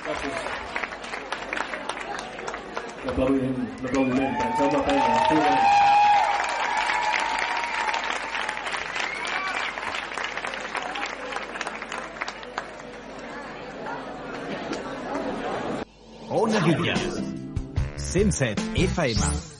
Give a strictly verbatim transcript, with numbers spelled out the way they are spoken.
Gràcies. L'aplaudiment, l'aplaudiment, per en Jaume Pena. Ona Villas, cent set F M.